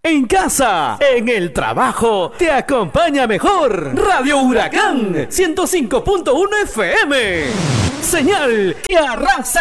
En casa, en el trabajo, te acompaña mejor Radio Huracán 105.1 FM. Señal que arrasa